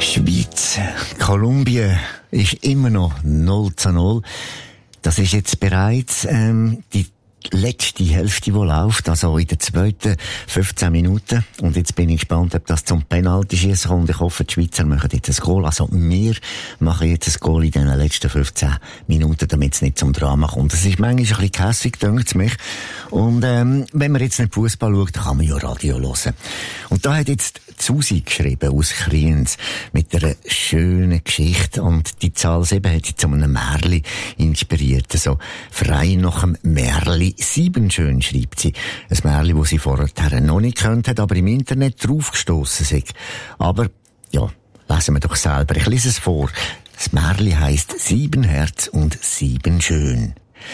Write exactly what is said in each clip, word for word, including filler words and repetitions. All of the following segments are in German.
Schweiz, Kolumbien ist immer noch null zu null. Das ist jetzt bereits ähm, die letzte Hälfte, die läuft, also in den zweiten fünfzehn Minuten. Und jetzt bin ich gespannt, ob das zum Penalty-Schiessen kommt. Ich hoffe, die Schweizer machen jetzt ein Goal. Also wir machen jetzt ein Goal in den letzten fünfzehn Minuten, damit es nicht zum Drama kommt. Das ist manchmal ein bisschen kässig, denkt es mich. Und ähm, wenn man jetzt nicht Fußball schaut, dann kann man ja Radio hören. Und da hat jetzt Susi geschrieben aus Kriens mit einer schönen Geschichte. Und die Zahl sieben hat sie zu einem Märli inspiriert. So frei nach dem Märli sieben schön, schreibt sie. Ein Märli, das sie vorher noch nicht gekannt hat, aber im Internet draufgestossen ist. Aber, ja, lesen wir doch selber. Ich lese es vor. Das Märli heisst Sieben Herz und Sieben Schön.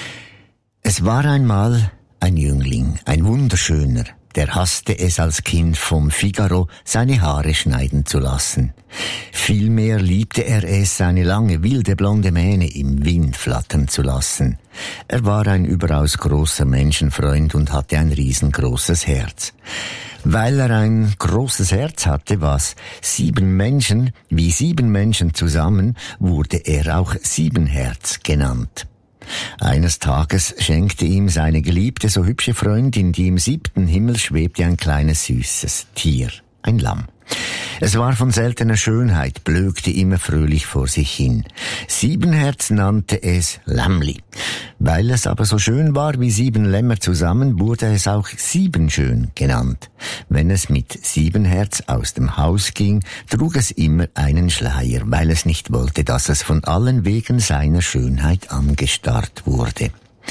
Es war einmal ein Jüngling, ein wunderschöner, der hasste es als Kind vom Figaro, seine Haare schneiden zu lassen. Vielmehr liebte er es, seine lange, wilde, blonde Mähne im Wind flattern zu lassen. Er war ein überaus großer Menschenfreund und hatte ein riesengroßes Herz. Weil er ein großes Herz hatte, was sieben Menschen, wie sieben Menschen zusammen, wurde er auch Siebenherz genannt. Eines Tages schenkte ihm seine geliebte, so hübsche Freundin, die im siebten Himmel schwebte, ein kleines süßes Tier, ein Lamm. Es war von seltener Schönheit, blökte immer fröhlich vor sich hin. Siebenherz nannte es Lämmli. Weil es aber so schön war wie sieben Lämmer zusammen, wurde es auch Siebenschön genannt. Wenn es mit Siebenherz aus dem Haus ging, trug es immer einen Schleier, weil es nicht wollte, dass es von allen wegen seiner Schönheit angestarrt wurde.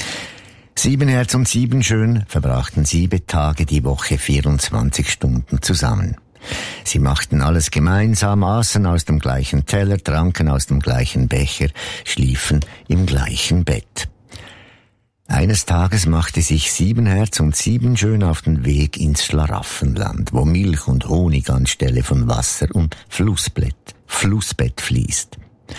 Siebenherz und Siebenschön verbrachten sieben Tage die Woche, vierundzwanzig Stunden zusammen. Sie machten alles gemeinsam, aßen aus dem gleichen Teller, tranken aus dem gleichen Becher, schliefen im gleichen Bett. Eines Tages machte sich Siebenherz und Siebenschön auf den Weg ins Schlaraffenland, wo Milch und Honig anstelle von Wasser und Flussbett, Flussbett fließt.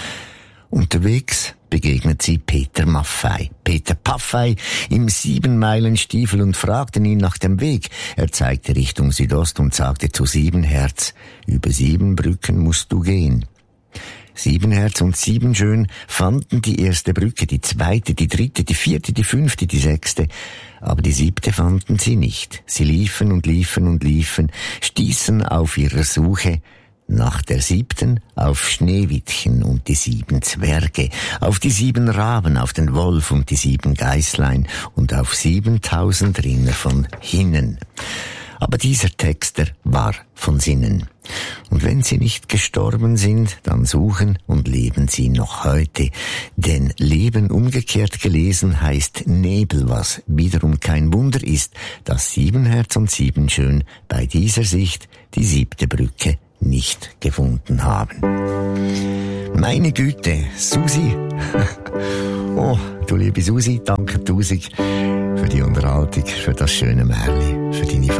Unterwegs begegnet sie Peter Maffei, Peter Paffei im Siebenmeilenstiefel und fragten ihn nach dem Weg. Er zeigte Richtung Südost und sagte zu Siebenherz, über sieben Brücken musst du gehen. Siebenherz und Siebenschön fanden die erste Brücke, die zweite, die dritte, die vierte, die fünfte, die sechste. Aber die siebte fanden sie nicht. Sie liefen und liefen und liefen, stießen auf ihrer Suche nach der siebten auf Schneewittchen und die sieben Zwerge, auf die sieben Raben, auf den Wolf und die sieben Geißlein und auf siebentausend Rinder von hinnen. Aber dieser Texter war von Sinnen. Und wenn sie nicht gestorben sind, dann suchen und leben sie noch heute. Denn Leben umgekehrt gelesen heißt Nebel, was wiederum kein Wunder ist, dass Siebenherz und Siebenschön bei dieser Sicht die siebte Brücke nicht gefunden haben. Meine Güte, Susi. Oh, du liebe Susi, danke tausend für die Unterhaltung, für das schöne Märli, für deine